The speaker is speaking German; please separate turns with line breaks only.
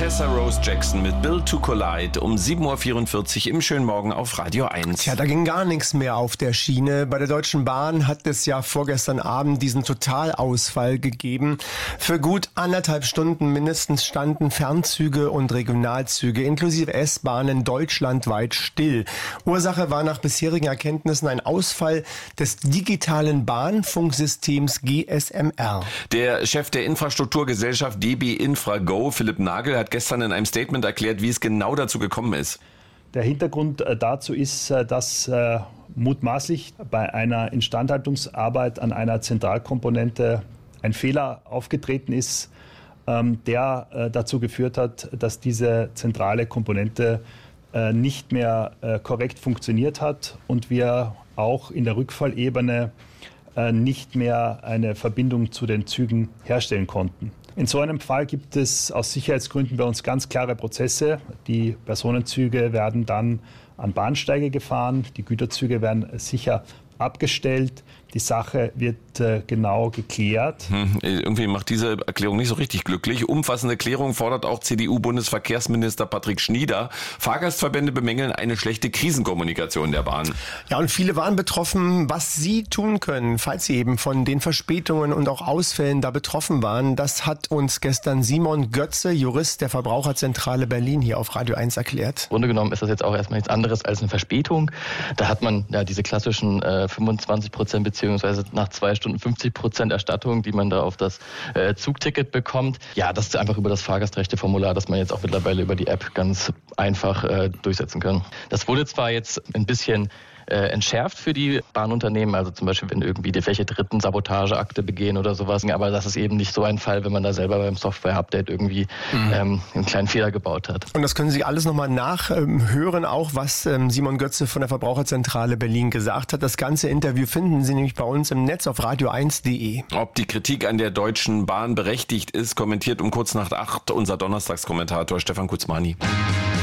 Tessa Rose Jackson mit Built to Collide um 7.44 Uhr im schönen Morgen auf Radio 1.
Tja, da ging gar nichts mehr auf der Schiene. Bei der Deutschen Bahn hat es ja vorgestern Abend diesen Totalausfall gegeben. Für gut 1,5 Stunden mindestens standen Fernzüge und Regionalzüge inklusive S-Bahnen deutschlandweit still. Ursache war nach bisherigen Erkenntnissen ein Ausfall des digitalen Bahnfunksystems GSMR.
Der Chef der Infrastrukturgesellschaft DB Infrago, Philipp Nagel, hat gestern in einem Statement erklärt, wie es genau dazu gekommen ist.
Der Hintergrund dazu ist, dass mutmaßlich bei einer Instandhaltungsarbeit an einer Zentralkomponente ein Fehler aufgetreten ist, der dazu geführt hat, dass diese zentrale Komponente nicht mehr korrekt funktioniert hat und wir auch in der Rückfallebene nicht mehr eine Verbindung zu den Zügen herstellen konnten. In so einem Fall gibt es aus Sicherheitsgründen bei uns ganz klare Prozesse. Die Personenzüge werden dann an Bahnsteige gefahren, die Güterzüge werden sicher abgestellt. Die Sache wird genau geklärt.
Irgendwie macht diese Erklärung nicht so richtig glücklich. Umfassende Klärung fordert auch CDU-Bundesverkehrsminister Patrick Schnieder. Fahrgastverbände bemängeln eine schlechte Krisenkommunikation der Bahn.
Ja, und viele waren betroffen, was sie tun können, falls sie eben von den Verspätungen und auch Ausfällen da betroffen waren. Das hat uns gestern Simon Götze, Jurist der Verbraucherzentrale Berlin, hier auf Radio 1 erklärt.
Im Grunde genommen ist das jetzt auch erstmal nichts anderes als eine Verspätung. Da hat man ja diese klassischen 25% beziehungsweise nach 2 Stunden 50% Erstattung, die man da auf das Zugticket bekommt. Ja, das ist einfach über das Fahrgastrechteformular, das man jetzt auch mittlerweile über die App ganz einfach durchsetzen kann. Das wurde zwar jetzt ein bisschen entschärft für die Bahnunternehmen, also zum Beispiel, wenn irgendwie die welche dritten Sabotageakte begehen oder sowas, aber das ist eben nicht so ein Fall, wenn man da selber beim Software-Update irgendwie einen kleinen Fehler gebaut hat.
Und das können Sie alles nochmal nachhören, auch was Simon Götze von der Verbraucherzentrale Berlin gesagt hat. Das ganze Interview finden Sie nämlich bei uns im Netz auf radio1.de.
Ob die Kritik an der Deutschen Bahn berechtigt ist, kommentiert um kurz nach 8 unser Donnerstagskommentator Stefan Kutzmani.